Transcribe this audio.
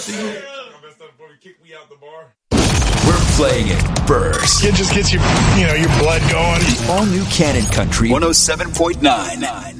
We're playing it first. It just gets your blood going. All new Cannon Country 107.9.